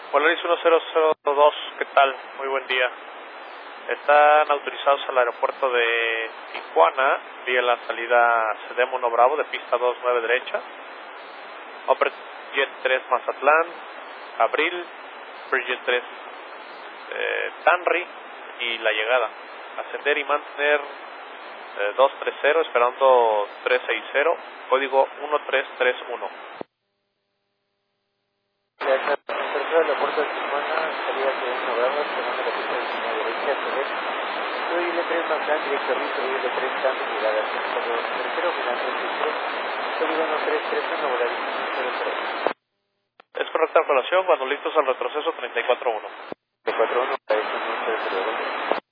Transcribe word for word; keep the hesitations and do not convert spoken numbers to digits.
Polaris uno cero cero dos, ¿qué tal? Muy buen día. Están autorizados al aeropuerto de Tijuana, vía la salida C D M uno Bravo de pista dos nueve derecha. Upper Jet tres Mazatlán, Abril, Upper Jet tres eh, Tanri y la llegada. Ascender y mantener eh, dos tres cero, esperando tres seis cero, código uno tres tres uno. Tercero del aeropuerto de Tijuana, salida C D M uno Bravo, esperando la pista de línea derecha, C D. Soy L tres Mazatlán, directo a Ruiz, L tres Tanri, llegada al centro tercero, final treinta y tres, código uno tres tres uno, Volaris uno cero cero. Es correcta la colación, cuando listos al retroceso treinta y cuatro uno. treinta y cuatro uno, Volaris uno cero cero.